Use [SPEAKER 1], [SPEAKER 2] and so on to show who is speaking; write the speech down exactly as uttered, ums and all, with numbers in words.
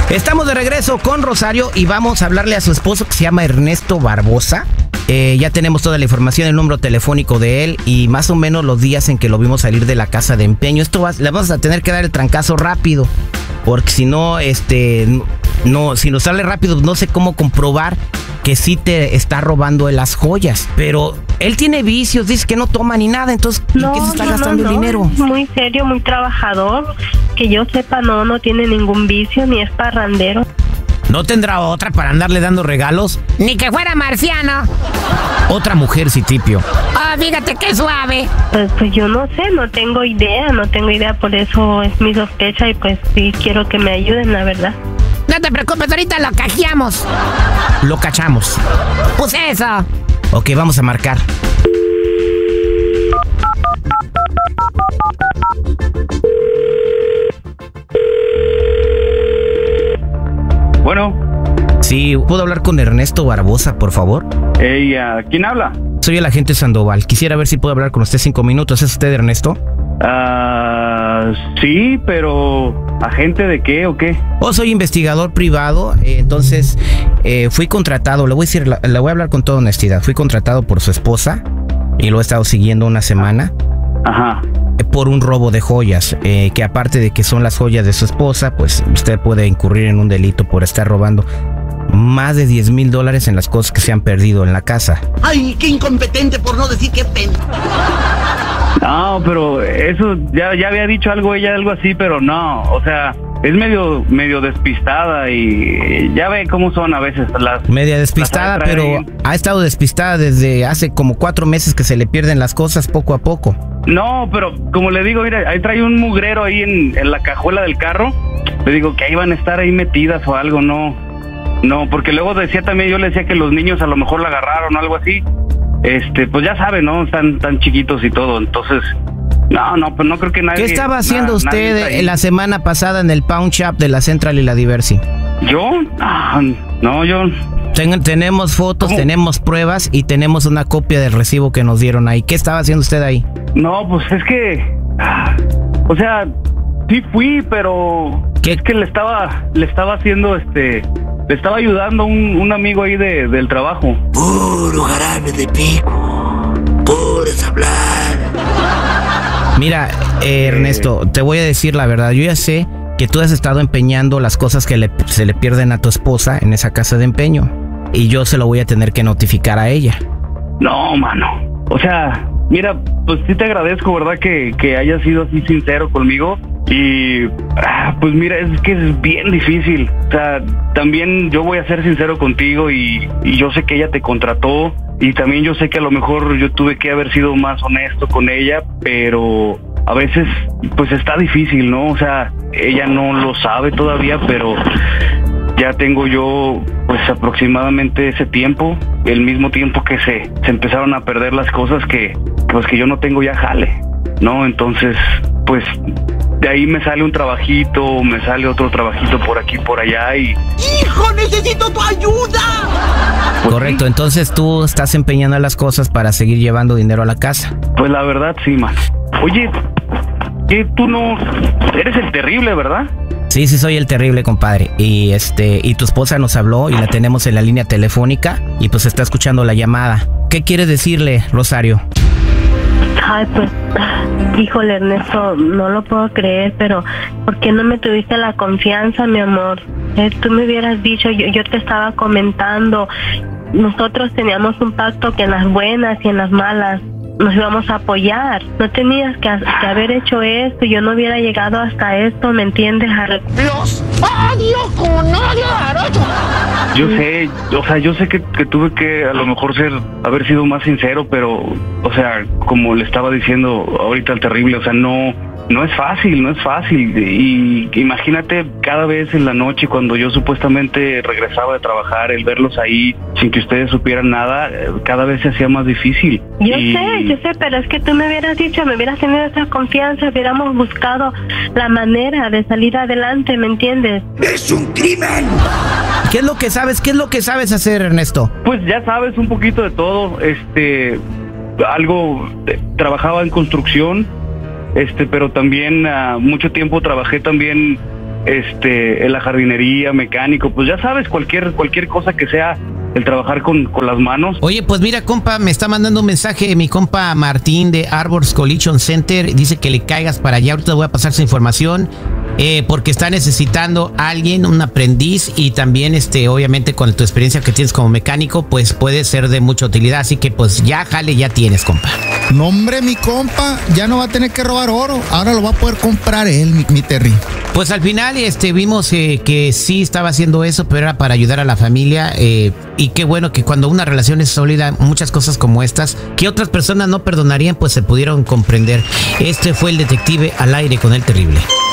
[SPEAKER 1] Estamos de regreso con Rosario y vamos a hablarle a su esposo que se llama Ernesto Barbosa. Eh, ya tenemos toda la información, el número telefónico de él y más o menos los días en que lo vimos salir de la casa de empeño. Esto va, le vamos a tener que dar el trancazo rápido, porque si no, este, no, si nos sale rápido, no sé cómo comprobar que sí te está robando las joyas. Pero él tiene vicios, dice que no toma ni nada, entonces ¿en qué se está
[SPEAKER 2] no,
[SPEAKER 1] gastando
[SPEAKER 2] no,
[SPEAKER 1] el
[SPEAKER 2] no.
[SPEAKER 1] dinero?
[SPEAKER 2] Muy serio, muy trabajador. Que yo sepa, no, no tiene ningún vicio, ni es parrandero.
[SPEAKER 1] ¿No tendrá otra para andarle dando regalos?
[SPEAKER 3] Ni que fuera marciano.
[SPEAKER 1] Otra mujer, Citripio.
[SPEAKER 3] Oh, fíjate qué suave.
[SPEAKER 2] Pues, pues yo no sé, no tengo idea, no tengo idea, por eso es mi sospecha y pues sí quiero que me ayuden, la verdad.
[SPEAKER 3] No te preocupes, ahorita lo cajeamos.
[SPEAKER 1] Lo cachamos.
[SPEAKER 3] Pues eso.
[SPEAKER 1] Ok, vamos a marcar.
[SPEAKER 4] Bueno.
[SPEAKER 1] Sí, ¿puedo hablar con Ernesto Barbosa, por favor?
[SPEAKER 4] Hey, uh, ¿quién habla?
[SPEAKER 1] Soy el agente Sandoval. Quisiera ver si puedo hablar con usted cinco minutos. ¿Es usted Ernesto?
[SPEAKER 4] Uh, sí, pero ¿agente de qué o qué?
[SPEAKER 1] Oh, soy investigador privado, eh, entonces eh, fui contratado, le voy a decir, la- le voy a hablar con toda honestidad. Fui contratado por su esposa y lo he estado siguiendo una semana.
[SPEAKER 4] Ajá.
[SPEAKER 1] Por un robo de joyas, eh, que aparte de que son las joyas de su esposa, pues usted puede incurrir en un delito por estar robando más de diez mil dólares en las cosas que se han perdido en la casa.
[SPEAKER 5] ¡Ay, qué incompetente, por no decir qué pena!
[SPEAKER 4] No, pero eso, ya, ya había dicho algo ella, algo así, pero no, o sea, es medio, medio despistada y ya ve cómo son a veces las...
[SPEAKER 1] Media despistada,
[SPEAKER 4] las trae
[SPEAKER 1] pero
[SPEAKER 4] bien.
[SPEAKER 1] ha estado despistada desde hace como cuatro meses que se le pierden las cosas poco a poco.
[SPEAKER 4] No, pero como le digo, mira, ahí trae un mugrero ahí en, en la cajuela del carro. Le digo que ahí van a estar ahí metidas o algo, no. No, porque luego decía también, yo le decía que los niños a lo mejor la agarraron o algo así. Este, pues ya sabe, ¿no? Están tan chiquitos y todo, entonces... No, no, pues no creo que nadie...
[SPEAKER 1] ¿Qué estaba haciendo
[SPEAKER 4] na- nadie
[SPEAKER 1] usted
[SPEAKER 4] está ahí.
[SPEAKER 1] la semana pasada en el Pawn Shop de la Central y la Diversi?
[SPEAKER 4] ¿Yo? Ah, no, yo...
[SPEAKER 1] Ten- tenemos fotos,
[SPEAKER 4] ¿Cómo?
[SPEAKER 1] tenemos pruebas y tenemos una copia del recibo que nos dieron ahí. ¿Qué estaba haciendo usted ahí?
[SPEAKER 4] No, pues es que... ah, o sea, sí fui, pero...
[SPEAKER 1] ¿Qué?
[SPEAKER 4] Es que le estaba, le estaba haciendo, este... Le estaba ayudando un, un amigo ahí de, del trabajo.
[SPEAKER 5] Puro jarabe de pico. Puedes hablar.
[SPEAKER 1] Mira, eh, Ernesto, te voy a decir la verdad. Yo ya sé que tú has estado empeñando las cosas que le- se le pierden a tu esposa en esa casa de empeño. Y yo se lo voy a tener que notificar a ella.
[SPEAKER 4] No, mano. O sea, mira, pues sí te agradezco, ¿verdad? Que, que hayas sido así sincero conmigo. Y, ah, pues mira, es que es bien difícil. O sea, también yo voy a ser sincero contigo y, y yo sé que ella te contrató. Y también yo sé que a lo mejor yo tuve que haber sido más honesto con ella, pero a veces, pues está difícil, ¿no? O sea, ella no lo sabe todavía, pero... Ya tengo yo, pues aproximadamente ese tiempo, el mismo tiempo que se, se empezaron a perder las cosas que, pues que yo no tengo ya jale, ¿no? Entonces, pues de ahí me sale un trabajito, me sale otro trabajito por aquí, por allá y...
[SPEAKER 5] ¡Hijo, necesito tu ayuda!
[SPEAKER 4] pues,
[SPEAKER 1] Correcto,
[SPEAKER 4] sí,
[SPEAKER 1] entonces tú estás empeñando las cosas para seguir llevando dinero a la casa.
[SPEAKER 4] pues la verdad sí, man. Oye, que tú no... Eres el terrible, ¿verdad?
[SPEAKER 1] Sí, sí, soy el terrible, compadre. Y este, y tu esposa nos habló y la tenemos en la línea telefónica y pues está escuchando la llamada. ¿Qué quieres decirle, Rosario?
[SPEAKER 2] Ay, pues, híjole, Ernesto, no lo puedo creer, pero ¿por qué no me tuviste la confianza, mi amor? Eh, tú me hubieras dicho, yo, yo te estaba comentando, nosotros teníamos un pacto que en las buenas y en las malas nos íbamos a apoyar. No tenías que, que haber hecho esto, yo no hubiera llegado hasta esto, ¿me entiendes? A re-
[SPEAKER 3] Los odio con odio jarocho.
[SPEAKER 4] Yo sé, o sea, yo sé que, que tuve que a lo mejor ser, haber sido más sincero, pero, o sea, como le estaba diciendo ahorita al terrible, o sea, no, no es fácil, no es fácil. Y imagínate cada vez en la noche cuando yo supuestamente regresaba de trabajar, el verlos ahí sin que ustedes supieran nada, eh, cada vez se hacía más difícil.
[SPEAKER 2] Yo
[SPEAKER 4] Y-
[SPEAKER 2] sé, yo sé, pero es que tú me hubieras dicho, me hubieras tenido esa confianza, hubiéramos buscado la manera de salir adelante, ¿me entiendes?
[SPEAKER 5] ¡Es un crimen!
[SPEAKER 1] ¿Qué es lo que sabes? ¿Qué es lo que sabes hacer, Ernesto?
[SPEAKER 4] Pues ya sabes un poquito de todo, este, algo, eh, trabajaba en construcción, este, pero también ah, mucho tiempo trabajé también este, en la jardinería, mecánico, pues ya sabes, cualquier, cualquier cosa que sea el trabajar con, con las manos.
[SPEAKER 1] Oye, pues mira, compa, me está mandando un mensaje mi compa Martín de Arbors Collision Center. Dice que le caigas para allá. Ahorita voy a pasar su información eh, porque está necesitando a alguien, un aprendiz, y también, este, obviamente, con tu experiencia que tienes como mecánico, pues puede ser de mucha utilidad. Así que, pues ya, jale, ya tienes, compa.
[SPEAKER 6] No, hombre, mi compa, ya no va a tener que robar oro. Ahora lo va a poder comprar él, mi, mi Terry.
[SPEAKER 1] Pues al final este, vimos eh, que sí estaba haciendo eso, pero era para ayudar a la familia. Eh, y qué bueno que cuando una relación es sólida, muchas cosas como estas, que otras personas no perdonarían, pues se pudieron comprender. Este fue el detective al aire con el terrible.